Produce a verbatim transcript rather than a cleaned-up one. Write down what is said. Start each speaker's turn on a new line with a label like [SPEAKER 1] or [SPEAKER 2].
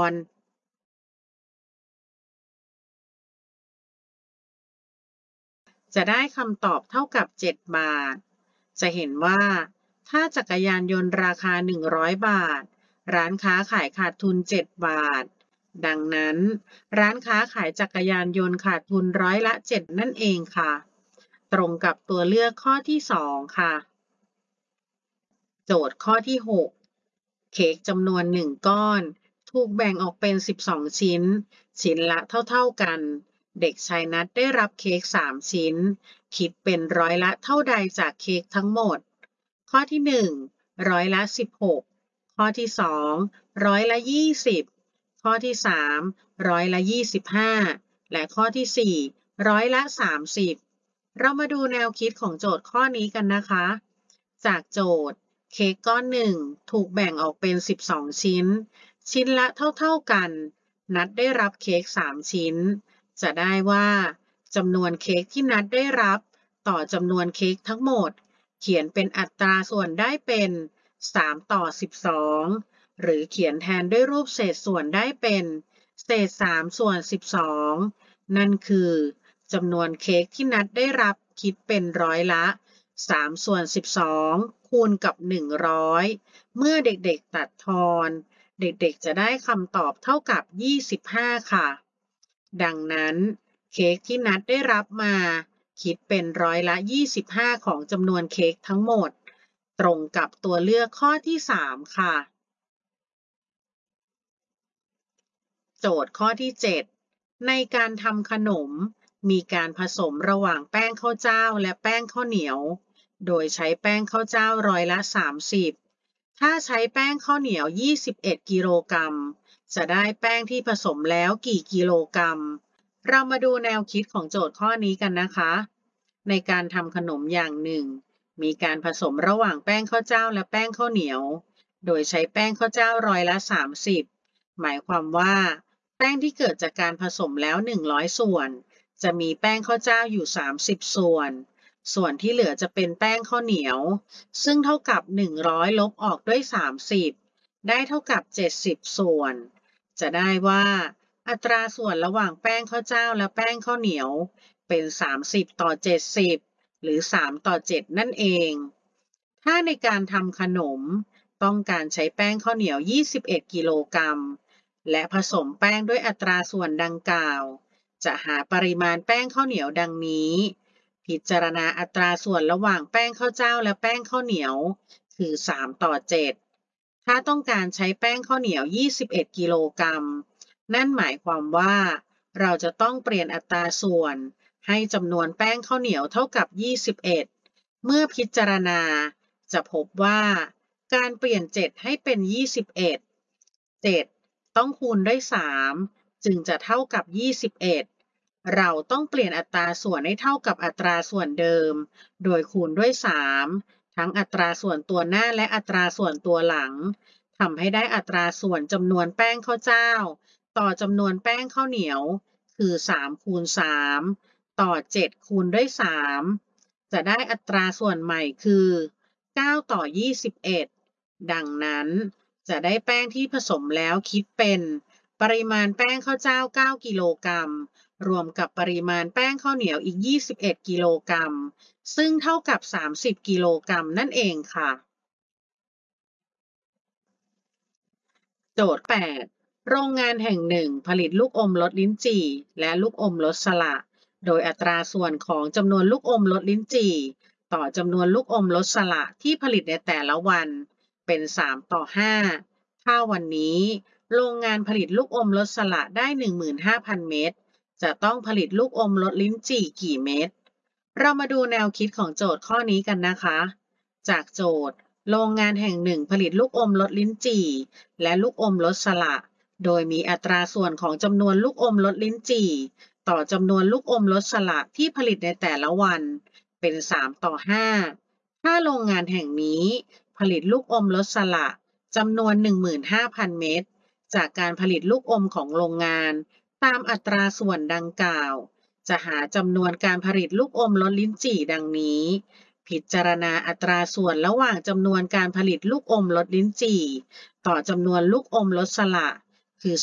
[SPEAKER 1] รจะได้คำตอบเท่ากับเจ็ดบาทจะเห็นว่าถ้าจักรยานยนต์ราคาหนึ่งร้อยบาทร้านค้าขายขาดทุนเจ็ดบาทดังนั้นร้านค้าขายจักรยานยนต์ขาดทุนร้อยละเจ็ดนั่นเองค่ะตรงกับตัวเลือกข้อที่สองค่ะโจทย์ข้อที่หกเค้กจำนวนหนึ่งก้อนถูกแบ่งออกเป็นสิบสองชิ้นชิ้นละเท่าๆกันเด็กชายนัทได้รับเค้กสามชิ้นคิดเป็นร้อยละเท่าใดจากเค้กทั้งหมดข้อที่หนึ่งร้อยละสิบหกข้อที่สองร้อยละยี่สิบข้อที่สามร้อยละยี่สิบห้าและข้อที่สี่ร้อยละสามสิบเรามาดูแนวคิดของโจทย์ข้อนี้กันนะคะจากโจทย์เค้กก้อนหนึ่งถูกแบ่งออกเป็นสิบสองชิ้นชิ้นละเท่าๆกันนัดได้รับเค้กสามชิ้นจะได้ว่าจำนวนเค้กที่นัดได้รับต่อจำนวนเค้กทั้งหมดเขียนเป็นอัตราส่วนได้เป็นสามต่อสิบสองหรือเขียนแทนด้วยรูปเศษส่วนได้เป็นเศษสามส่วนสิบสองนั่นคือจำนวนเค้กที่นัดได้รับคิดเป็นร้อยละสามส่วนสิบสองคูณกับหนึ่งร้อยเมื่อเด็กๆตัดทอนเด็กๆจะได้คำตอบเท่ากับยี่สิบห้าค่ะดังนั้นเค้กที่นัดได้รับมาคิดเป็นร้อยละยี่สิบห้าของจำนวนเค้กทั้งหมดตรงกับตัวเลือกข้อที่สามค่ะโจทย์ข้อที่เจ็ดในการทำขนมมีการผสมระหว่างแป้งข้าวเจ้าและแป้งข้าวเหนียวโดยใช้แป้งข้าวเจ้าร้อยละสามสิบถ้าใช้แป้งข้าวเหนียวยี่สิบเอ็ดกิโลกรัมจะได้แป้งที่ผสมแล้วกี่กิโลกรัมเรามาดูแนวคิดของโจทย์ข้อนี้กันนะคะในการทำขนมอย่างหนึ่งมีการผสมระหว่างแป้งข้าวเจ้าและแป้งข้าวเหนียวโดยใช้แป้งข้าวเจ้าร้อยละสามสิบหมายความว่าแป้งที่เกิดจากการผสมแล้วหนึ่งร้อยส่วนจะมีแป้งข้าวเจ้าอยู่สามสิบส่วนส่วนที่เหลือจะเป็นแป้งข้าวเหนียวซึ่งเท่ากับหนึ่งร้อยลบออกด้วยสามสิบได้เท่ากับเจ็ดสิบส่วนจะได้ว่าอัตราส่วนระหว่างแป้งข้าวเจ้าและแป้งข้าวเหนียวเป็นสามสิบต่อเจ็ดสิบหรือสามต่อเจ็ดนั่นเองถ้าในการทำขนมต้องการใช้แป้งข้าวเหนียวยี่สิบเอ็ดกิโลกรัมและผสมแป้งด้วยอัตราส่วนดังกล่าวจะหาปริมาณแป้งข้าวเหนียวดังนี้พิจารณาอัตราส่วนระหว่างแป้งข้าวเจ้าและแป้งข้าวเหนียวคือสามต่อเจ็ดถ้าต้องการใช้แป้งข้าวเหนียวยี่สิบเอ็ดกิโลกรัมนั่นหมายความว่าเราจะต้องเปลี่ยนอัตราส่วนให้จำนวนแป้งข้าวเหนียวเท่ากับยี่สิบเอ็ดเมื่อพิจารณาจะพบว่าการเปลี่ยนเจ็ดให้เป็นยี่สิบเอ็ด เจ็ดต้องคูณด้วยสามจึงจะเท่ากับยี่สิบเอ็ดเราต้องเปลี่ยนอัตราส่วนให้เท่ากับอัตราส่วนเดิมโดยคูณด้วยสามทั้งอัตราส่วนตัวหน้าและอัตราส่วนตัวหลังทำให้ได้อัตราส่วนจำนวนแป้งข้าวเจ้าต่อจำนวนแป้งข้าวเหนียวคือสามคูณสามต่อเจ็ดคูณด้วยสามจะได้อัตราส่วนใหม่คือเก้าต่อยี่สิบเอ็ดดังนั้นจะได้แป้งที่ผสมแล้วคิดเป็นปริมาณแป้งข้าวเจ้าเก้ากิโลกรัมรวมกับปริมาณแป้งข้าวเหนียวอีกยี่สิบเอ็ดกิโลกรัมซึ่งเท่ากับสามสิบกิโลกรัมนั่นเองค่ะโจทย์แปดโรงงานแห่งหนึ่งผลิตลูกอมรสลิ้นจี่และลูกอมรสสละโดยอัตราส่วนของจำนวนลูกอมรสลิ้นจี่ต่อจำนวนลูกอมรสสละที่ผลิตในแต่ละวันเป็นสามต่อห้าถ้าวันนี้โรงงานผลิตลูกอมรสสละได้ หนึ่งหมื่นห้าพัน เม็ดจะต้องผลิตลูกอมรสลิ้นจี่กี่เม็ดเรามาดูแนวคิดของโจทย์ข้อนี้กันนะคะจากโจทย์โรงงานแห่งหนึ่งผลิตลูกอมรสลิ้นจี่และลูกอมรสสละโดยมีอัตราส่วนของจำนวนลูกอมรสลิ้นจี่ต่อจำนวนลูกอมรสสละที่ผลิตในแต่ละวันเป็นสามต่อห้าถ้าโรงงานแห่งนี้ผลิตลูกอมรสสละจำนวน หนึ่งหมื่นห้าพัน เม็ดจากการผลิตลูกอมของโรงงานตามอัตราส่วนดังกล่าวจะหาจำนวนการผลิตลูกอมรสลิ้นจี่ดังนี้พิจารณาอัตราส่วนระหว่างจำนวนการผลิตลูกอมรสลิ้นจี่ต่อจำนวนลูกอมรสสละ